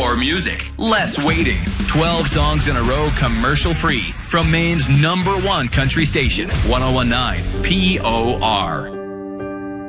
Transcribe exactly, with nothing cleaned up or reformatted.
More music, less waiting. twelve songs in a row, commercial free. From Maine's number one country station, one oh one nine P O R.